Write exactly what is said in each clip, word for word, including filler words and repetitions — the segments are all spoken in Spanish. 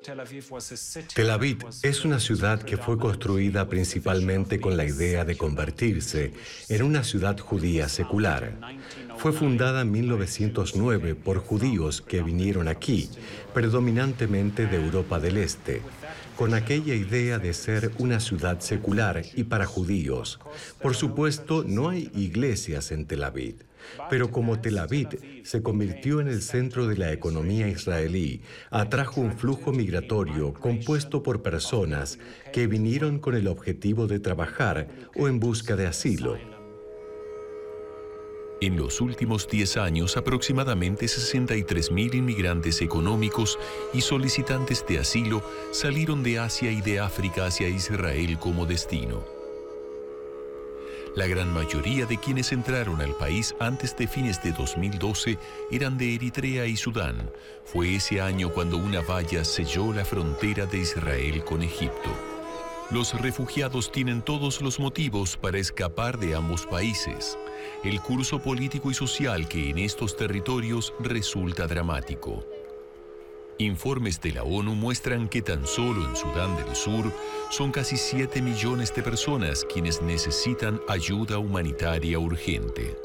Tel Aviv es una ciudad que fue construida principalmente con la idea de convertirse en una ciudad judía secular. Fue fundada en mil novecientos nueve por judíos que vinieron aquí, predominantemente de Europa del Este, con aquella idea de ser una ciudad secular y para judíos. Por supuesto, no hay iglesias en Tel Aviv. Pero como Tel Aviv se convirtió en el centro de la economía israelí, atrajo un flujo migratorio compuesto por personas que vinieron con el objetivo de trabajar o en busca de asilo. En los últimos diez años, aproximadamente sesenta y tres mil inmigrantes económicos y solicitantes de asilo salieron de Asia y de África hacia Israel como destino. La gran mayoría de quienes entraron al país antes de fines de dos mil doce eran de Eritrea y Sudán. Fue ese año cuando una valla selló la frontera de Israel con Egipto. Los refugiados tienen todos los motivos para escapar de ambos países. El curso político y social que en estos territorios resulta dramático. Informes de la ONU muestran que tan solo en Sudán del Sur son casi siete millones de personas quienes necesitan ayuda humanitaria urgente.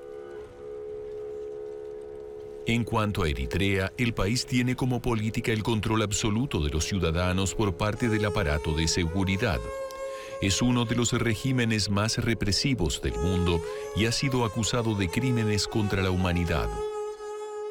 En cuanto a Eritrea, el país tiene como política el control absoluto de los ciudadanos por parte del aparato de seguridad. Es uno de los regímenes más represivos del mundo y ha sido acusado de crímenes contra la humanidad.